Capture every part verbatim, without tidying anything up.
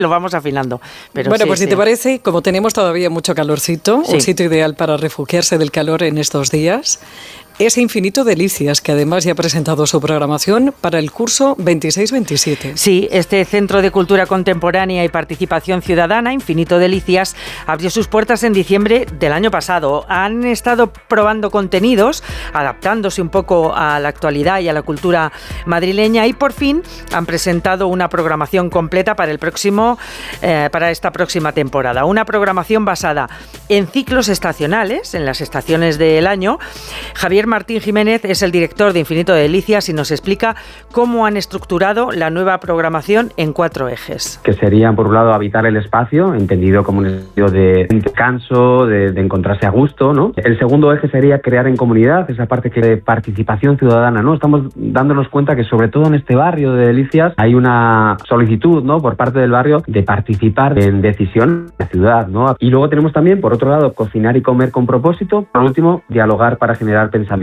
lo vamos afinando. Pero bueno, sí, pues sí. si te parece, como tenemos todavía mucho calorcito, sí. un sitio ideal para refugiarse del calor en estos días es Infinito Delicias, que además ya ha presentado su programación para el curso veintiséis veintisiete. Sí, este Centro de Cultura Contemporánea y Participación Ciudadana, Infinito Delicias, abrió sus puertas en diciembre del año pasado. Han estado probando contenidos, adaptándose un poco a la actualidad y a la cultura madrileña, y por fin han presentado una programación completa para el próximo, eh, para esta próxima temporada. Una programación basada en ciclos estacionales, en las estaciones del año. Javier Martín Jiménez es el director de Infinito Delicias y nos explica cómo han estructurado la nueva programación en cuatro ejes. Que serían, por un lado, habitar el espacio, entendido como un espacio de descanso, de, de encontrarse a gusto, ¿no? El segundo eje sería crear en comunidad, esa parte que de participación ciudadana, ¿no? Estamos dándonos cuenta que, sobre todo en este barrio de Delicias, hay una solicitud, ¿no?, por parte del barrio de participar en decisiones de la ciudad, ¿no? Y luego tenemos también, por otro lado, cocinar y comer con propósito. Por último, dialogar para generar pensamientos.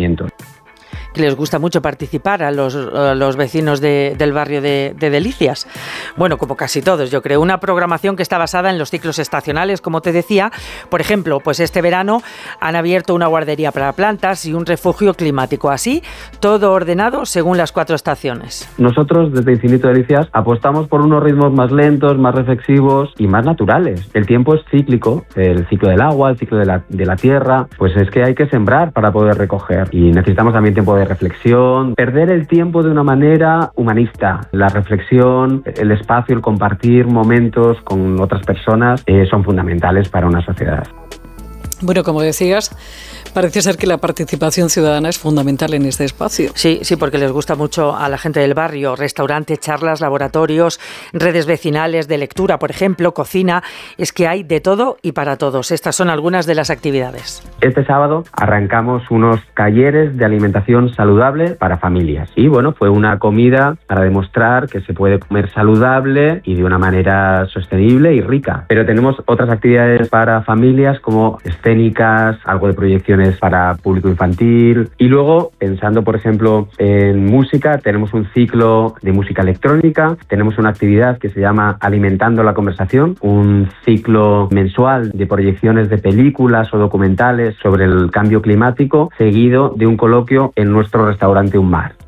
Que les gusta mucho participar a los, a los vecinos de, del barrio de, de Delicias. Bueno, como casi todos, yo creo. Una programación que está basada en los ciclos estacionales, como te decía. Por ejemplo, pues este verano han abierto una guardería para plantas y un refugio climático. Así, todo ordenado según las cuatro estaciones. Nosotros, desde Infinito Delicias, apostamos por unos ritmos más lentos, más reflexivos y más naturales. El tiempo es cíclico, el ciclo del agua, el ciclo de la, de la tierra. Pues es que hay que sembrar para poder recoger. Y necesitamos también tiempo de reflexión, perder el tiempo de una manera humanista. La reflexión, el espacio, el compartir momentos con otras personas eh, son fundamentales para una sociedad. Bueno, como decías, parece ser que la participación ciudadana es fundamental en este espacio. Sí, sí, porque les gusta mucho a la gente del barrio. Restaurantes, charlas, laboratorios, redes vecinales de lectura, por ejemplo, cocina. Es que hay de todo y para todos. Estas son algunas de las actividades. Este sábado arrancamos unos talleres de alimentación saludable para familias. Y bueno, fue una comida para demostrar que se puede comer saludable y de una manera sostenible y rica. Pero tenemos otras actividades para familias como escénicas, algo de proyecciones para público infantil. Y luego, pensando por ejemplo en música, tenemos un ciclo de música electrónica, tenemos una actividad que se llama Alimentando la Conversación, un ciclo mensual de proyecciones de películas o documentales sobre el cambio climático, seguido de un coloquio en nuestro restaurante Un Mar.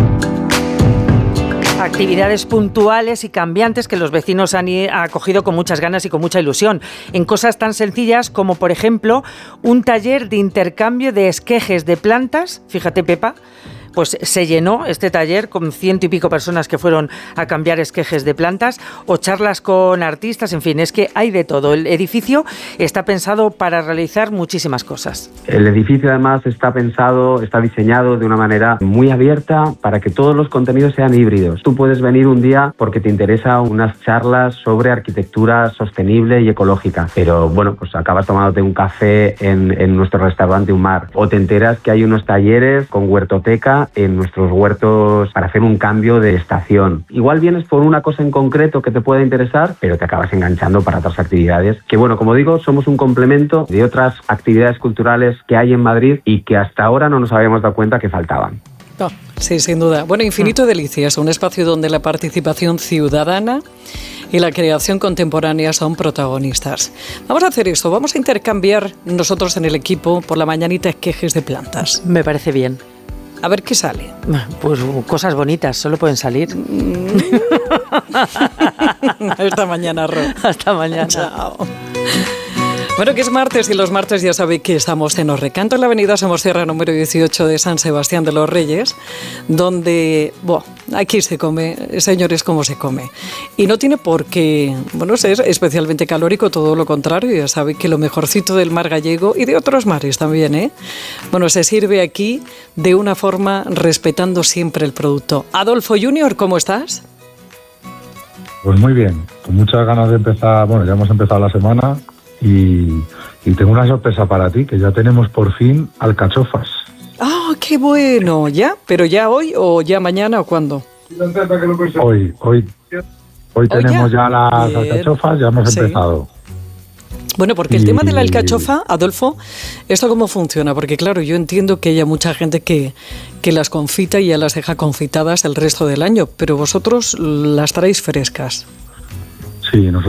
Actividades puntuales y cambiantes que los vecinos han acogido con muchas ganas y con mucha ilusión, en cosas tan sencillas como, por ejemplo, un taller de intercambio de esquejes de plantas. Fíjate, Pepa, pues se llenó este taller con ciento y pico personas que fueron a cambiar esquejes de plantas, o charlas con artistas. En fin, es que hay de todo. El edificio está pensado para realizar muchísimas cosas. El edificio además está pensado, está diseñado de una manera muy abierta para que todos los contenidos sean híbridos. Tú puedes venir un día porque te interesa unas charlas sobre arquitectura sostenible y ecológica, pero bueno, pues acabas tomándote un café en, en nuestro restaurante Un Mar, o te enteras que hay unos talleres con huertoteca en nuestros huertos para hacer un cambio de estación. Igual vienes por una cosa en concreto que te pueda interesar, pero te acabas enganchando para otras actividades que, bueno, como digo, somos un complemento de otras actividades culturales que hay en Madrid y que hasta ahora no nos habíamos dado cuenta que faltaban. Oh, sí, sin duda. Bueno, Infinito Delicias, un espacio donde la participación ciudadana y la creación contemporánea son protagonistas. Vamos a hacer esto, vamos a intercambiar nosotros en el equipo por la mañanita esquejes de plantas. Me parece bien. A ver qué sale. Pues cosas bonitas, solo pueden salir. Hasta mañana, Ro. Hasta mañana. Chao. Bueno, que es martes y los martes ya sabéis que estamos en Os Recanto, en la avenida Somosierra número dieciocho de San Sebastián de los Reyes, donde, bueno, aquí se come, señores, cómo se come. Y no tiene por qué, bueno, ser especialmente calórico, todo lo contrario, ya sabéis que lo mejorcito del mar gallego y de otros mares también, ¿eh? Bueno, se sirve aquí de una forma respetando siempre el producto. Adolfo Junior, ¿cómo estás? Pues muy bien, con muchas ganas de empezar, bueno, ya hemos empezado la semana. Y, y tengo una sorpresa para ti, que ya tenemos por fin alcachofas. ¡Ah, oh, qué bueno! ¿Ya? ¿Pero ya hoy o ya mañana o cuándo? Hoy, hoy, hoy tenemos ya, ya las Bien. alcachofas, ya hemos sí. empezado. Bueno, porque el y... tema de la alcachofa, Adolfo, ¿esto cómo funciona? Porque claro, yo entiendo que hay mucha gente que, que las confita y ya las deja confitadas el resto del año, pero vosotros las traéis frescas. Sí, nosotros